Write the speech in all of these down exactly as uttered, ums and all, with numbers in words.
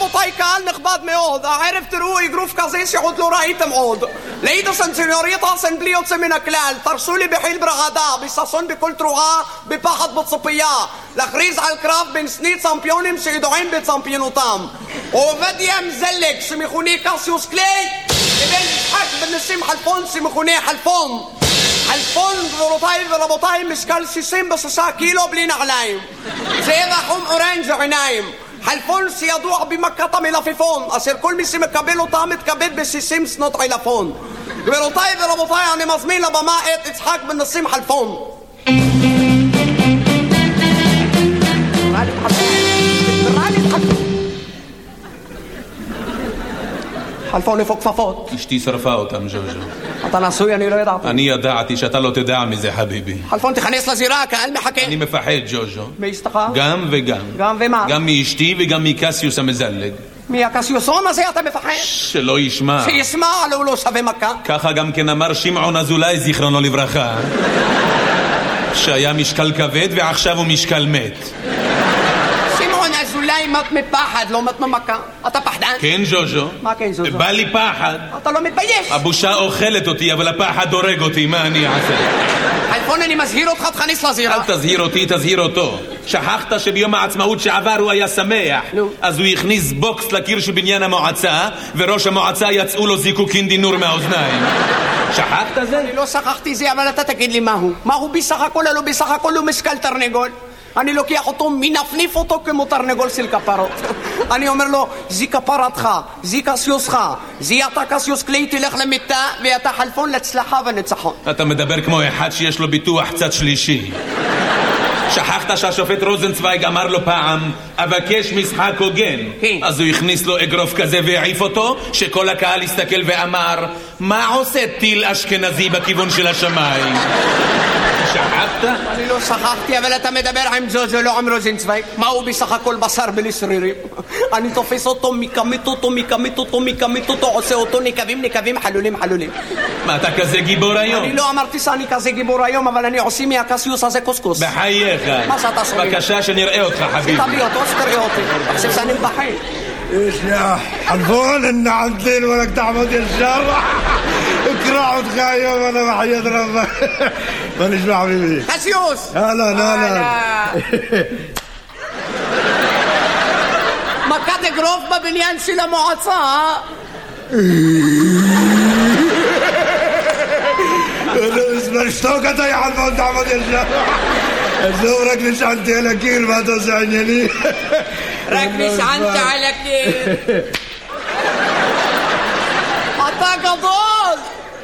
רבותיי, קהל נכבד מאוד, הערב תראו אגרוף כזה שעוד לא ראיתם עוד. לידה סנסיונוריטה סן בלי יוצא מן הכלל, תרשו לי בחיל ברעדה, בששון בכל תרועה, בפחד בציפייה, להכריז על קרב בין שני צמפיונים שידועים בצמפיונותם. עובדיה מזלג שמכונה קסיוס קליי, לבין יצחק בן נסים חלפון שמכונה חלפון. חלפון, גבירותיי ורבותיי, משקל שישים ושישה קילו בלי נעליים. צבע חום אורנג' עיניים. חלפון שידוע במכת המלפפון, אשר כל מי שמקבל אותה מתקבל ב-שישים שנות עילפון. גבירותיי ורבותיי, אני מזמין לבמה את יצחק בן נסים חלפון. חלפון איפה כפפות? אשתי שרפה אותם, ז'וז'ו. אתה נשוי, אני לא ידעתי. אני ידעתי שאתה לא תדע מזה, חביבי. חלפון, תכנס לזירה, הקהל מחכה. אני מפחד, ז'וז'ו. מאשתך? גם וגם. גם ומה? גם מאשתי וגם מקסיוס המזלג. מהקסיוסון הזה אתה מפחד? שלא ישמע. שישמע, אבל הוא לא שווה מכה. ככה גם כן אמר שמעון אזולאי, זיכרונו לברכה. שהיה משקל כבד ועכשיו הוא משקל מת. אולי מת מפחד, לא מת ממכה. אתה פחדן? כן, ז'וז'ו. מה כן, ז'וז'ו? בא לי פחד. אתה לא מתבייש. הבושה אוכלת אותי, אבל הפחד הורג אותי, מה אני אעשה? חלפון, אני מזהיר אותך, תכניס לזירה. אל תזהיר אותי, תזהיר אותו. שכחת שביום העצמאות שעבר הוא היה שמח. נו. אז הוא הכניס בוקס לקיר שבניין המועצה, וראש המועצה יצאו לו זיקוקין דינור מהאוזניים. שכחת זה? אני לא שכחתי זה, אבל אתה תגיד לי מהו. מהו בסך הכל, לא בסך הכל הוא משקל תרנגול. אני לוקח אותו, מנפניף אותו כמו תרנגול של כפרות. אני אומר לו, זי כפרתך, זי קסיוסך, זי אתה קסיוס קליי, תלך למיטה, ואתה חלפון להצלחה וניצחון. אתה מדבר כמו אחד שיש לו ביטוח צד שלישי. שכחת שהשופט רוזנצוויג אמר לו פעם, אבקש משחק הוגן. כן. אז הוא הכניס לו אגרוף כזה והעיף אותו, שכל הקהל הסתכל ואמר, מה עושה טיל אשכנזי בכיוון של השמיים? שכחת? אני לא שכחתי, אבל אתה מדבר עם ז'וז'ו, לא עם רוזנצוויג. מה הוא בסך הכל בשר בלי שרירים? אני תופס אותו, מקמית אותו, מקמית אותו, מקמית אותו, עושה אותו נקבים, נקבים, חלולים, חלולים. מה, אתה כזה גיבור היום? אני לא אמרתי שאני כזה גיבור היום, אבל אני עושה מהקסיוס הזה קוסקוס. בחייך. מה שאתה שומע? בבקשה שנראה אותך, חביבי. תביא אותו, שתראה אותי. חושב שאני מבחין. ايش يا حلفون ان عندين ولك تعمد الشر اقرع وتخايم وانا بحياة ربك مانيش مع حبيبي קסיוס! هلا هلا מכת אגרוף בבניין של המועצה. اسمع اشتوكت يا حلفون تعمد الشر زورك نشعنتي على كيل ما توسعني لي רק נשענת על הקיר. אתה גדול.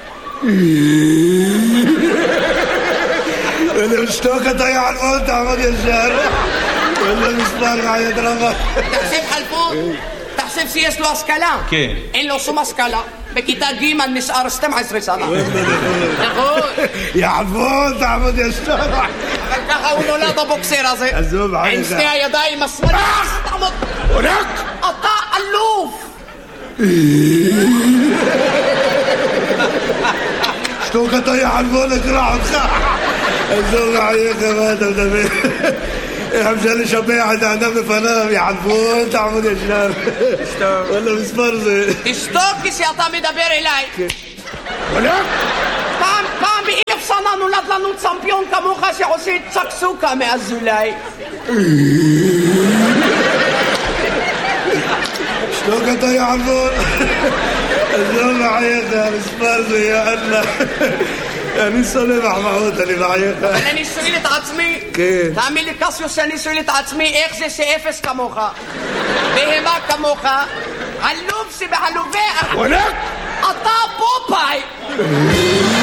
اللي اشتوكت يا حلفون تعمد الشر ولا مسمار معي دربك תחשב חלפון, תחשב שיש לו השכלה. כן. אין לו שום השכלה. בכיתה ג' נשאר שתים עשרה שנה. נכון. يا حلفون تعمد الشر אבל ככה הוא נולד הבוקסר הזה. עזוב, עם שתי הידיים השמאליות. תעמוד. אתה אלוף. اشتوكت يا حلفون اقرع وتخاع عزوم عليك ما انت مدبر مشان شبيعة انا بفنام يا حلفون تعمد الشر ولا مسفرزه תשתוק כשאתה מדבר אליי. هناك פעם, פעם באלף שנה נולד לנו צמפיון כמוך שעושה צ'קסוקה מאזולאי. اشتوكت يا حلفون عزوم عليك مسفرزه يا الله אני שונא מחמאות, אני בעייך. אבל אני שואל את עצמי, כן. תאמין לי קסיוס שאני שואל את עצמי, איך זה שאפס כמוך, בהמה כמוך, עלוב שבעלובי, הולך! אתה פופאי!